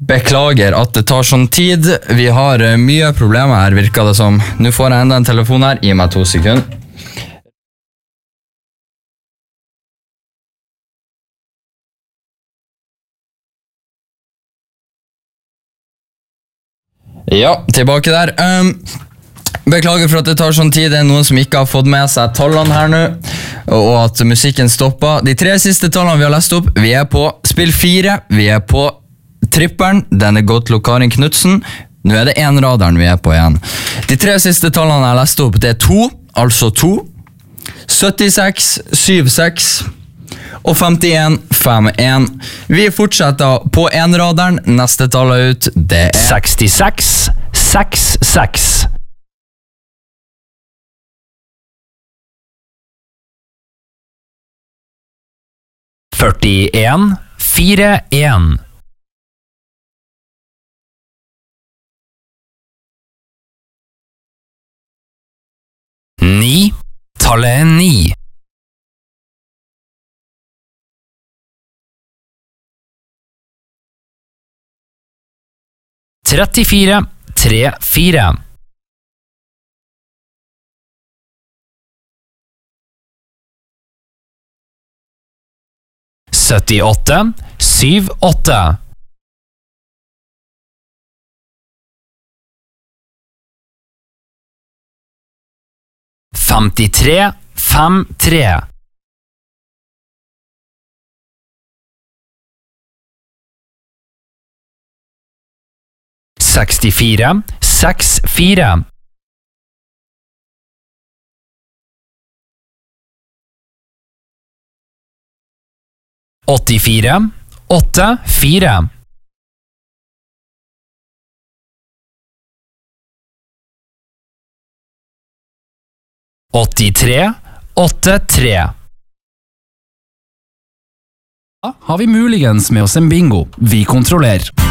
Beklager at det tar sånn tid. Vi har mye problemer her, virker det som. Nå får jeg enda en telefon her. Gi meg 2 sekunder. Ja, tilbake der. Beklager for at det tar sånn tid. Det er noen som ikke har fått med seg tallene her nå, og at musikken stopper. De 3 siste tallene vi har lest opp, vi er på spill 4, vi er på tripperen, den er gått til Karin Knudsen. Nå er det 1-radaren vi er på igjen. De 3 siste tallene jeg leste opp, det er 2, altså 2, 76, 76 og 51, 51. Vi fortsetter på 1-radaren. Neste tallet ut, det er 66, 66. 41, 41. 9, tallet 9. 34, 34. 78, 78. 53, 53. 64, 64. 84, 84. 83, 83. Da har vi muligens med oss en bingo. Vi kontrollerer.